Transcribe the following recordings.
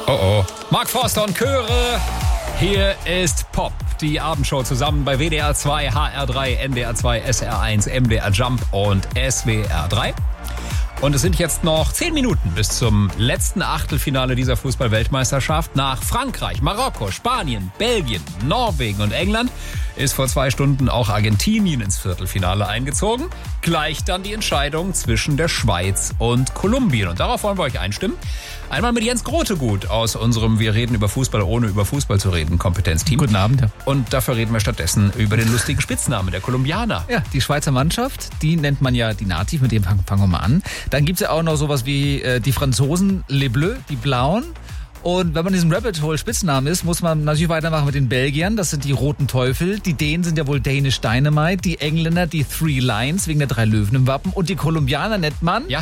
Oh oh. Mark Forster und Chöre. Hier ist Pop, die Abendshow zusammen bei WDR 2, HR3, NDR 2, SR1, MDR Jump und SWR 3. Und es sind jetzt noch 10 Minuten bis zum letzten Achtelfinale dieser Fußball-Weltmeisterschaft. Nach Frankreich, Marokko, Spanien, Belgien, Norwegen und England ist vor 2 Stunden auch Argentinien ins Viertelfinale eingezogen. Gleich dann die Entscheidung zwischen der Schweiz und Kolumbien. Und darauf wollen wir euch einstimmen. Einmal mit Jens Grotegut aus unserem Wir reden über Fußball, ohne über Fußball zu reden Kompetenzteam. Guten Abend. Ja. Und dafür reden wir stattdessen über den lustigen Spitznamen der Kolumbianer. Ja, die Schweizer Mannschaft, die nennt man ja die Nativ, mit dem fangen wir mal an. Dann gibt's ja auch noch sowas wie die Franzosen, Les Bleus, die Blauen. Und wenn man in diesem Rabbit Hole Spitznamen ist, muss man natürlich weitermachen mit den Belgiern. Das sind die Roten Teufel. Die Dänen sind ja wohl Danish Dynamite. Die Engländer die Three Lions wegen der 3 Löwen im Wappen. Und die Kolumbianer nennt man Ja.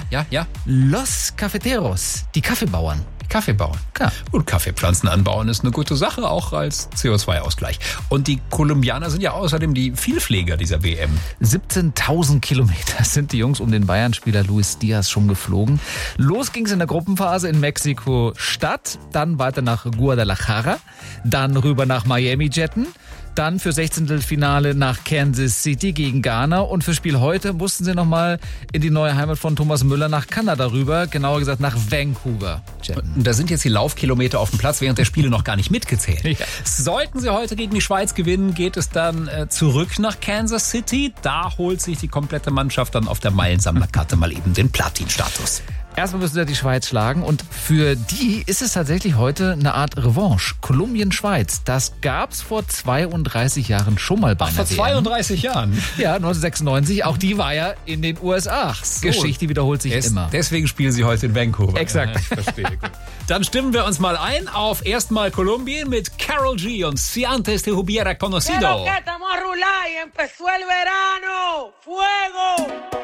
Los Cafeteros, die Kaffeebauern. Kaffeebauern. Ja. Und Kaffeepflanzen anbauen ist eine gute Sache, auch als CO2-Ausgleich. Und die Kolumbianer sind ja außerdem die Vielpfleger dieser WM. 17.000 Kilometer sind die Jungs um den Bayern-Spieler Luis Diaz schon geflogen. Los ging's in der Gruppenphase in Mexiko-Stadt, dann weiter nach Guadalajara, dann rüber nach Miami jetten, dann für 16. Finale nach Kansas City gegen Ghana und für Spiel heute mussten sie nochmal in die neue Heimat von Thomas Müller nach Kanada rüber, genauer gesagt nach Vancouver jetten. Und da sind jetzt die Laufkilometer auf dem Platz während der Spiele noch gar nicht mitgezählt. Ja. Sollten sie heute gegen die Schweiz gewinnen, geht es dann zurück nach Kansas City. Da holt sich die komplette Mannschaft dann auf der Meilensammlerkarte mal eben den Platin-Status. Erstmal müssen sie die Schweiz schlagen und für die ist es tatsächlich heute eine Art Revanche. Kolumbien-Schweiz, das gab's vor 32 Jahren schon mal bei einer Vor 32 Jahren? Ja, 1996. Auch die war ja in den USA. So. Geschichte wiederholt sich immer. Deswegen spielen sie heute in Vancouver. Exakt. Ja, ich verstehe. Gut. Dann stimmen wir uns mal ein auf erstmal Kolumbien mit Karol G und Si antes te hubiera conocido. Estamos a rular y empezó el verano. ¡Fuego!